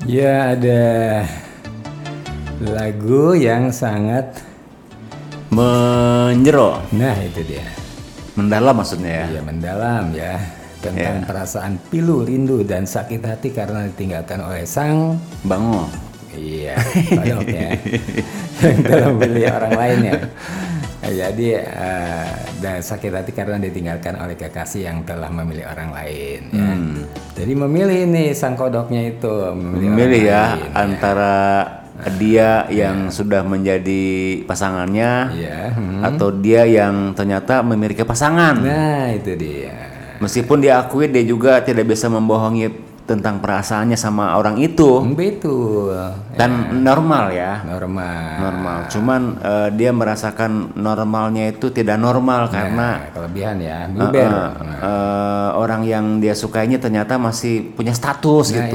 Ya, ada lagu yang sangat, Menjero, nah itu dia. mendalam maksudnya ya. Iya, mendalam ya. Tentang perasaan pilu, rindu, dan sakit hati karena ditinggalkan oleh sang, Bango. iya, kodok ya. Yang telah memilih orang lain ya. Jadi dan sakit hati karena ditinggalkan oleh kekasih yang telah memilih orang lain ya. Jadi memilih nih sang kodoknya itu Memilih orang ya lain, antara dia yang sudah menjadi pasangannya ya. atau dia yang ternyata memiliki pasangan. Nah itu dia. Meskipun diakui dia juga tidak bisa membohongi tentang perasaannya sama orang itu. Betul. Dan normal ya. Normal. Cuman dia merasakan normalnya itu tidak normal karena Nah, kelebihan ya. Miber. orang yang dia sukainya ternyata masih punya status Nah gitu.